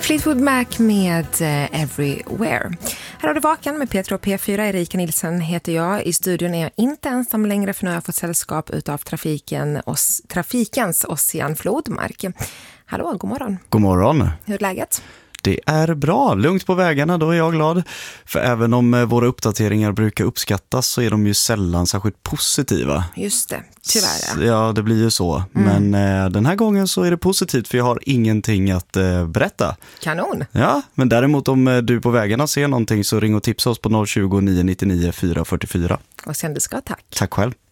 Fleetwood Mac med Everywhere. Här har du Vakan med Petra och P4. Erika Nilsson heter jag. I studion är jag inte ensam längre, för nu har jag fått sällskap utav trafikens Ossian Flodmark. Hallå, god morgon. God morgon. Hur är läget? Det är bra, lugnt på vägarna, då är jag glad. För även om våra uppdateringar brukar uppskattas så är de ju sällan särskilt positiva. Just det, tyvärr. Ja, det blir ju så. Men den här gången så är det positivt, för jag har ingenting att berätta. Kanon. Ja, men däremot om du på vägarna ser någonting så ring och tipsa oss på 020 999 444. Och sen du ska tack. Tack själv.